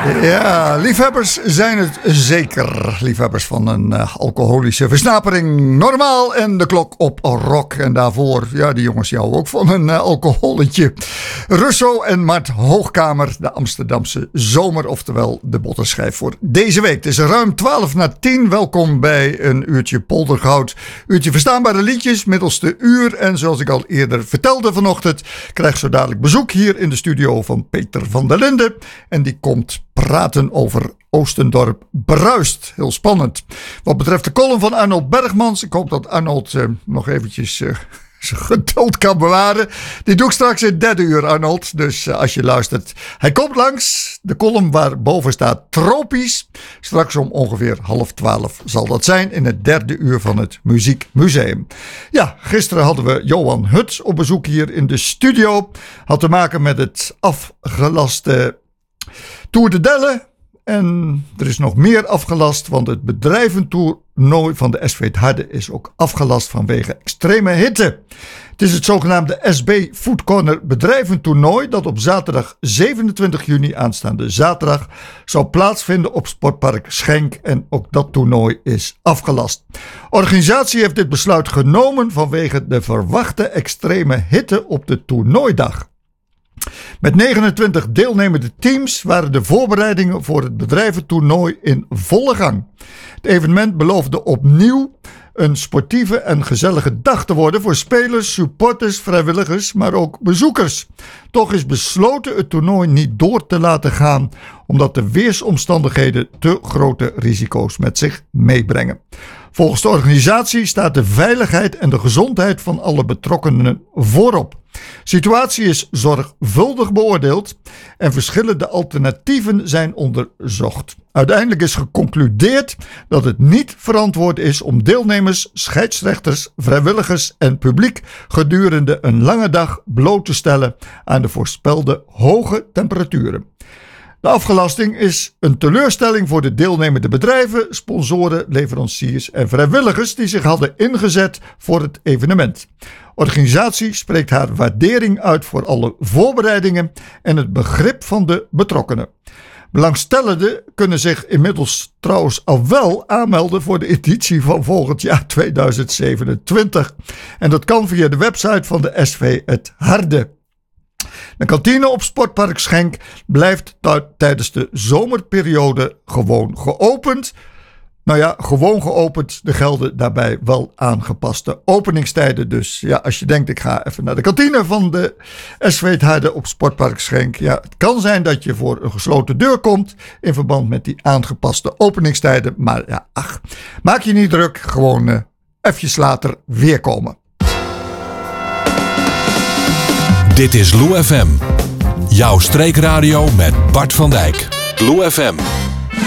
Ja, liefhebbers zijn het zeker. Liefhebbers van een alcoholische versnapering. Normaal en de klok op rock. En daarvoor, ja, die jongens jou ook van een alcoholetje. Russo en Mart Hoogkamer, de Amsterdamse zomer, oftewel de bottenschijf voor deze week. Het is ruim 10:12. Welkom bij een uurtje poldergoud. Uurtje verstaanbare liedjes, middelste uur. En zoals ik al eerder vertelde vanochtend, krijg zo dadelijk bezoek hier in de studio van Peter van der Linden. En die komt praten over Oostendorp bruist. Heel spannend. Wat betreft de column van Arnold Bergmans. Ik hoop dat Arnold nog eventjes zijn geduld kan bewaren. Die doe ik straks in het derde uur, Arnold. Dus als je luistert. Hij komt langs. De column waarboven staat tropisch. Straks om ongeveer 11:30 zal dat zijn in het derde uur van het Muziekmuseum. Ja, gisteren hadden we Johan Huts op bezoek hier in de studio. Had te maken met het afgelaste Tour de Delle. En er is nog meer afgelast, want het bedrijventoernooi van de SV Het Harde is ook afgelast vanwege extreme hitte. Het is het zogenaamde SB Food Corner bedrijventoernooi dat op zaterdag 27 juni aanstaande zaterdag zal plaatsvinden op Sportpark Schenk en ook dat toernooi is afgelast. De organisatie heeft dit besluit genomen vanwege de verwachte extreme hitte op de toernooidag. Met 29 deelnemende teams waren de voorbereidingen voor het bedrijventoernooi in volle gang. Het evenement beloofde opnieuw een sportieve en gezellige dag te worden voor spelers, supporters, vrijwilligers, maar ook bezoekers. Toch is besloten het toernooi niet door te laten gaan, omdat de weersomstandigheden te grote risico's met zich meebrengen. Volgens de organisatie staat de veiligheid en de gezondheid van alle betrokkenen voorop. De situatie is zorgvuldig beoordeeld en verschillende alternatieven zijn onderzocht. Uiteindelijk is geconcludeerd dat het niet verantwoord is om deelnemers, scheidsrechters, vrijwilligers en publiek gedurende een lange dag bloot te stellen aan de voorspelde hoge temperaturen. De afgelasting is een teleurstelling voor de deelnemende bedrijven, sponsoren, leveranciers en vrijwilligers die zich hadden ingezet voor het evenement. De organisatie spreekt haar waardering uit voor alle voorbereidingen en het begrip van de betrokkenen. Belangstellenden kunnen zich inmiddels trouwens al wel aanmelden voor de editie van volgend jaar 2027. En dat kan via de website van de SV Het Harde. De kantine op Sportpark Schenk blijft tijdens de zomerperiode gewoon geopend. Nou ja, gewoon geopend. Er gelden daarbij wel aangepaste openingstijden. Dus ja, als je denkt ik ga even naar de kantine van de SV Het Harde op Sportpark Schenk. Ja, het kan zijn dat je voor een gesloten deur komt in verband met die aangepaste openingstijden. Maar ja, maak je niet druk. Gewoon eventjes later weer komen. Dit is Lou FM. Jouw streekradio met Bart van Dijk. Lou FM.